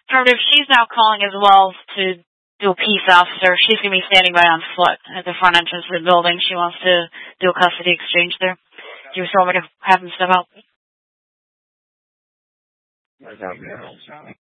Affirmative. She's now calling as well to do a peace officer. She's going to be standing by on foot at the front entrance of the building. She wants to do a custody exchange there. Do you still want me to have them step out?